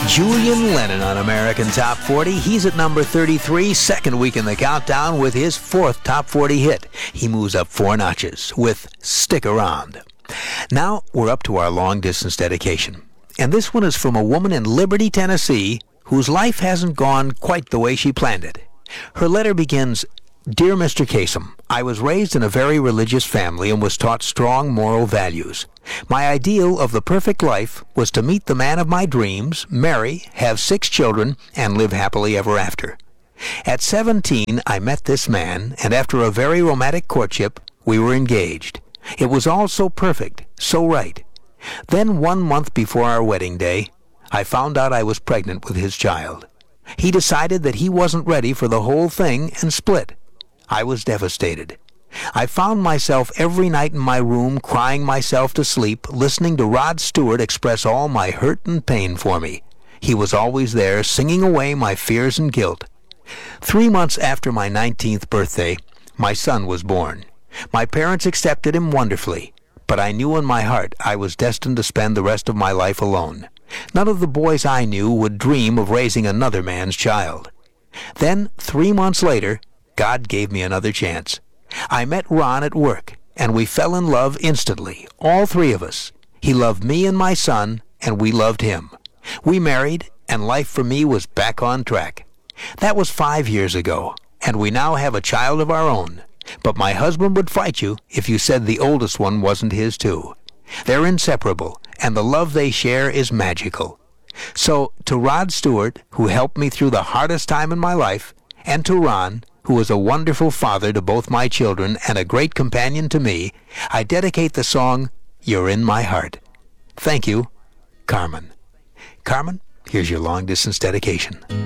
Julian Lennon on American Top 40. He's at number 33, second week in the countdown with his fourth Top 40 hit. He moves up 4 notches with Stick Around. Now we're up to our long-distance dedication. And this one is from a woman in Liberty, Tennessee, whose life hasn't gone quite the way she planned it. Her letter begins, "Dear Mr. Kasem, I was raised in a very religious family and was taught strong moral values. My ideal of the perfect life was to meet the man of my dreams, marry, have 6 children, and live happily ever after. At 17, I met this man, and after a very romantic courtship, we were engaged. It was all so perfect, so right. Then 1 month before our wedding day, I found out I was pregnant with his child. He decided that he wasn't ready for the whole thing and split. I was devastated. I found myself every night in my room crying myself to sleep, listening to Rod Stewart express all my hurt and pain for me. He was always there, singing away my fears and guilt. 3 months after my 19th birthday, my son was born. My parents accepted him wonderfully, but I knew in my heart I was destined to spend the rest of my life alone. None of the boys I knew would dream of raising another man's child. Then, 3 months later, God gave me another chance. I met Ron at work, and we fell in love instantly, all 3 of us. He loved me and my son, and we loved him. We married, and life for me was back on track. That was 5 years ago, and we now have a child of our own. But my husband would fight you if you said the oldest one wasn't his too. They're inseparable, and the love they share is magical. So, to Rod Stewart, who helped me through the hardest time in my life, and to Ron, who was a wonderful father to both my children and a great companion to me, I dedicate the song, You're in My Heart. Thank you, Carmen. Carmen, here's your long-distance dedication.